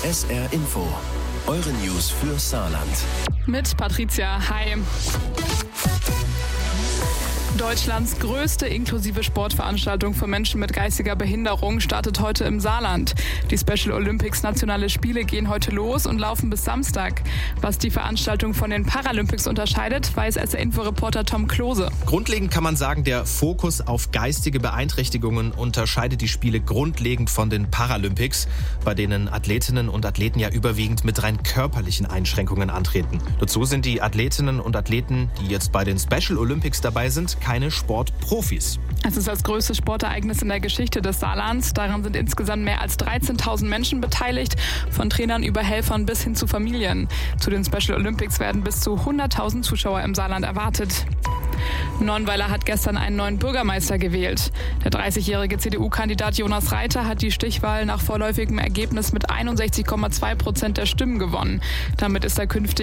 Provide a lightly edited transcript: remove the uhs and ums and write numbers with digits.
SR Info, eure News für Saarland. Mit Patricia, hi. Deutschlands größte inklusive Sportveranstaltung für Menschen mit geistiger Behinderung startet heute im Saarland. Die Special Olympics Nationale Spiele gehen heute los und laufen bis Samstag. Was die Veranstaltung von den Paralympics unterscheidet, weiß SR-Info-Reporter Tom Klose. Grundlegend kann man sagen, der Fokus auf geistige Beeinträchtigungen unterscheidet die Spiele grundlegend von den Paralympics, bei denen Athletinnen und Athleten ja überwiegend mit rein körperlichen Einschränkungen antreten. Dazu sind die Athletinnen und Athleten, die jetzt bei den Special Olympics dabei sind, keine Sportprofis. Es ist das größte Sportereignis in der Geschichte des Saarlands. Daran sind insgesamt mehr als 13.000 Menschen beteiligt, von Trainern über Helfern bis hin zu Familien. Zu den Special Olympics werden bis zu 100.000 Zuschauer im Saarland erwartet. Nonnweiler hat gestern einen neuen Bürgermeister gewählt. Der 30-jährige CDU-Kandidat Jonas Reiter hat die Stichwahl nach vorläufigem Ergebnis mit 61,2% der Stimmen gewonnen. Damit ist er künftig